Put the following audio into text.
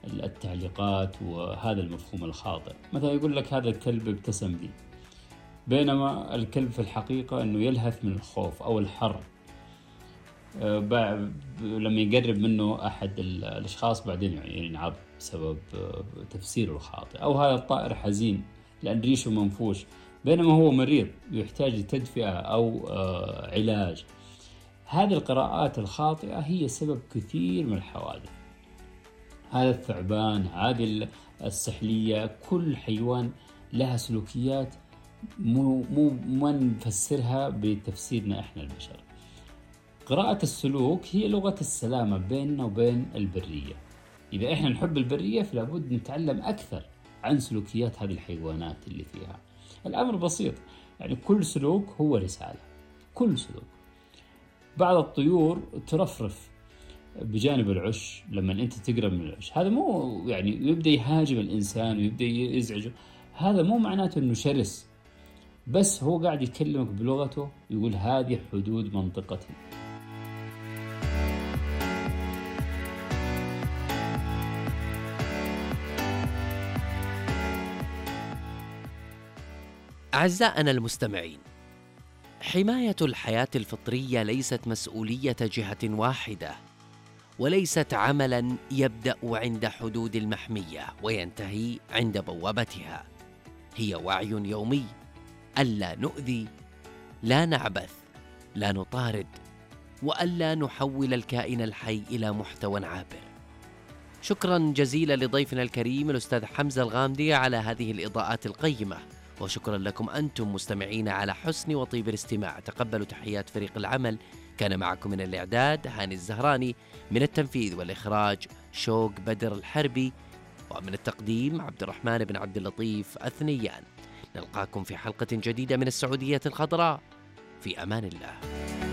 التعليقات وهذا المفهوم الخاطئ. مثلا يقول لك هذا الكلب ابتسم لي، بينما الكلب في الحقيقة أنه يلهث من الخوف أو الحر. لما يقرب منه أحد الأشخاص بعدين ينعض بسبب تفسيره الخاطئ. أو هذا الطائر حزين لأن ريشه منفوش، بينما هو مريض يحتاج لتدفئة أو علاج. هذه القراءات الخاطئة هي سبب كثير من الحوادث. هذا الثعبان، هذه السحلية، كل حيوان لها سلوكيات ما نفسرها بتفسيرنا إحنا البشر. قراءة السلوك هي لغة السلامة بيننا وبين البرية. إذا إحنا نحب البرية فلا بد نتعلم أكثر عن سلوكيات هذه الحيوانات اللي فيها. الأمر بسيط، يعني كل سلوك هو رسالة، كل سلوك. بعض الطيور ترفرف بجانب العش لما أنت تقرب من العش، هذا مو يعني يبدأ يهاجم الإنسان ويبدأ يزعجه، هذا مو معناته أنه شرس، بس هو قاعد يكلمك بلغته، يقول هذه حدود منطقتي. أعزائنا المستمعين، حماية الحياة الفطرية ليست مسؤولية جهة واحدة، وليست عملاً يبدأ عند حدود المحمية وينتهي عند بوابتها. هي وعي يومي، ألا نؤذي، لا نعبث، لا نطارد، وألا نحول الكائن الحي إلى محتوى عابر. شكراً جزيلاً لضيفنا الكريم الأستاذ حمزة الغامدي على هذه الإضاءات القيمة، وشكرا لكم أنتم مستمعين على حسن وطيب الاستماع. تقبلوا تحيات فريق العمل. كان معكم من الإعداد هاني الزهراني، من التنفيذ والإخراج شوق بدر الحربي، ومن التقديم عبد الرحمن بن عبد اللطيف أثنيان. نلقاكم في حلقة جديدة من السعودية الخضراء، في أمان الله.